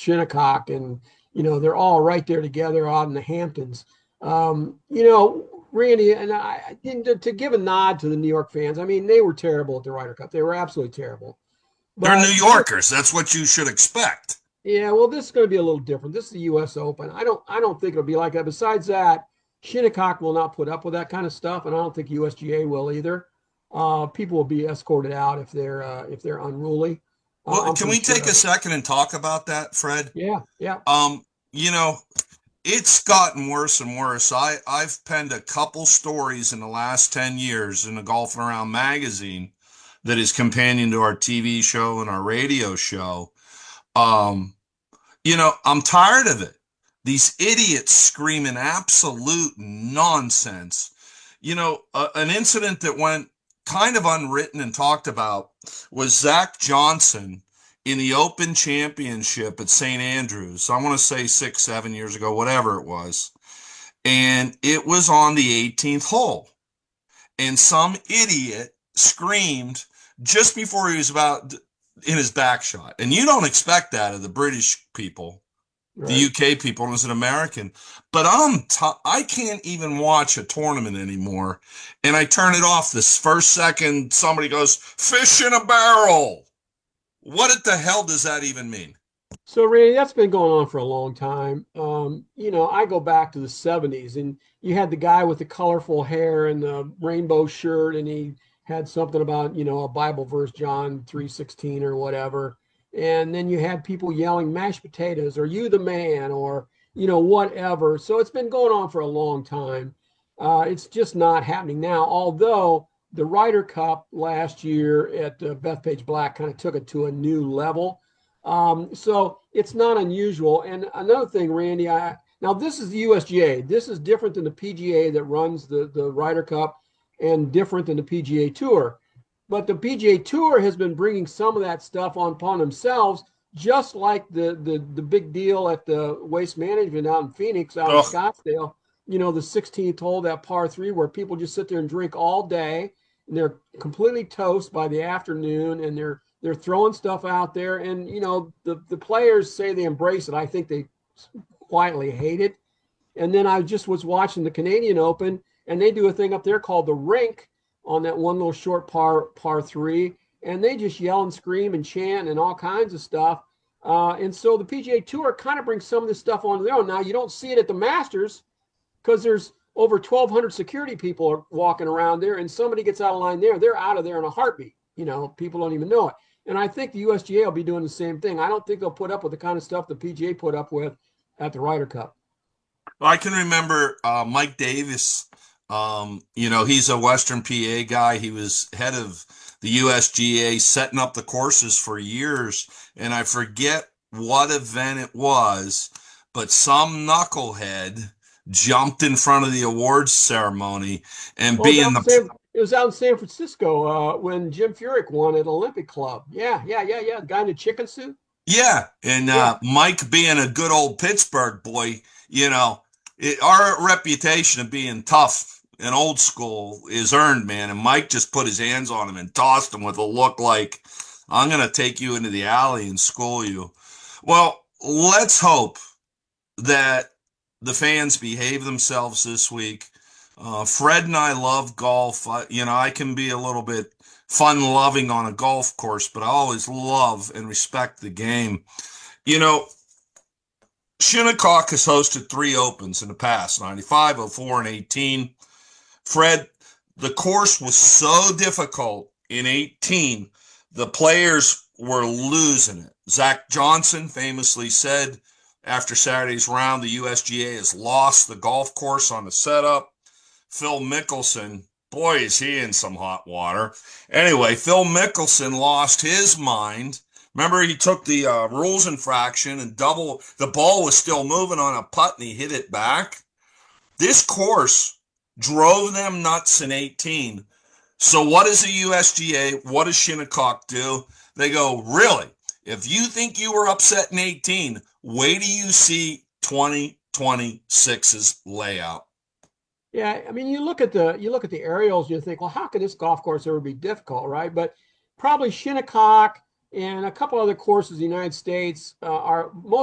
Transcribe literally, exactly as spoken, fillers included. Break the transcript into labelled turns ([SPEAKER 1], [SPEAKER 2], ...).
[SPEAKER 1] Shinnecock, and you know they're all right there together out in the Hamptons. Um, you know, Randy, and I and to, to give a nod to the New York fans. I mean, they were terrible at the Ryder Cup. They were absolutely terrible.
[SPEAKER 2] They're New
[SPEAKER 1] But
[SPEAKER 2] Yorkers. That's what you should expect.
[SPEAKER 1] yeah, well, this is going to be a little different. This is the U S. Open. I don't I don't think it'll be like that. Besides that, Shinnecock will not put up with that kind of stuff, and I don't think U S G A will either. Uh, people will be escorted out if they're uh, if they're unruly. Uh,
[SPEAKER 2] Well,
[SPEAKER 1] I'm
[SPEAKER 2] can
[SPEAKER 1] pretty
[SPEAKER 2] we
[SPEAKER 1] sure
[SPEAKER 2] take
[SPEAKER 1] of
[SPEAKER 2] a
[SPEAKER 1] it.
[SPEAKER 2] second and talk about that, Fred?
[SPEAKER 1] Yeah, yeah.
[SPEAKER 2] Um, you know, it's gotten worse and worse. I, I've penned a couple stories in the last ten years in the Golf and Around magazine that is companion to our T V show and our radio show. Um, you know, I'm tired of it. These idiots screaming absolute nonsense. You know, uh, an incident that went kind of unwritten and talked about was Zach Johnson in the Open Championship at Saint Andrews. I want to say six, seven years ago, whatever it was. And it was on the eighteenth hole. And some idiot screamed just before he was about in his back shot. And you don't expect that of the British people, the
[SPEAKER 1] Right.
[SPEAKER 2] U K people as an American. But I'm t- I can't even watch a tournament anymore. And I turn it off this first second somebody goes, fish in a barrel. What the hell does that even mean?
[SPEAKER 1] So, Randy, that's been going on for a long time. Um, you know, I go back to the seventies, and you had the guy with the colorful hair and the rainbow shirt, and he had something about, you know, a Bible verse, John three sixteen or whatever. And then you had people yelling, mashed potatoes, are you the man? Or, you know, whatever. So it's been going on for a long time. Uh, it's just not happening now, although the Ryder Cup last year at uh, Bethpage Black kind of took it to a new level. Um, so it's not unusual. And another thing, Randy, I now this is the U S G A. This is different than the P G A that runs the the Ryder Cup, and different than the P G A Tour. But the P G A Tour has been bringing some of that stuff on upon themselves, just like the the the big deal at the Waste Management out in Phoenix, out in
[SPEAKER 2] Ugh.
[SPEAKER 1] Scottsdale. You know, the sixteenth hole, that par three, where people just sit there and drink all day, and they're completely toast by the afternoon, and they're they're throwing stuff out there, and you know the the players say they embrace it. I think they quietly hate it. And then I just was watching the Canadian Open, and they do a thing up there called the rink on that one little short par par three, and they just yell and scream and chant and all kinds of stuff. Uh, and so the P G A Tour kind of brings some of this stuff on their own. Now you don't see it at the Masters because there's over twelve hundred security people walking around there, and somebody gets out of line there, they're out of there in a heartbeat. You know, people don't even know it. And I think the U S G A will be doing the same thing. I don't think they'll put up with the kind of stuff the P G A put up with at the Ryder Cup.
[SPEAKER 2] Well, I can remember uh, Mike Davis. Um, you know, he's a Western P A guy. He was head of the U S G A, setting up the courses for years. And I forget what event it was, but some knucklehead jumped in front of the awards ceremony and
[SPEAKER 1] Well, it was
[SPEAKER 2] being
[SPEAKER 1] out in
[SPEAKER 2] the
[SPEAKER 1] San, it was out in San Francisco uh, when Jim Furyk won at Olympic Club. Yeah, yeah, yeah, yeah. The guy in the chicken suit.
[SPEAKER 2] yeah, and
[SPEAKER 1] Yeah,
[SPEAKER 2] uh, Mike being a good old Pittsburgh boy, you know, it, our reputation of being tough and old school is earned, man. And Mike just put his hands on him and tossed him with a look like, I'm going to take you into the alley and school you. Well, let's hope that the fans behave themselves this week. Uh, Fred and I love golf. I, you know, I can be a little bit fun loving on a golf course, but I always love and respect the game. You know, Shinnecock has hosted three opens in the past, ninety-five, oh four, and eighteen. Fred, the course was so difficult in eighteen, the players were losing it. Zach Johnson famously said after Saturday's round, the U S G A has lost the golf course on the setup. Phil Mickelson, boy, is he in some hot water. Anyway, Phil Mickelson lost his mind. Remember, he took the uh, rules infraction and double, the ball was still moving on a putt and he hit it back. This course drove them nuts in eighteen. So what does the U S G A, what does Shinnecock do? They go, really? If you think you were upset in eighteen, wait till you see twenty twenty-six's layout.
[SPEAKER 1] yeah. I mean, you look at the you look at the aerials, you think, well, how could this golf course ever be difficult, right? But probably Shinnecock and a couple other courses in the United States uh, are most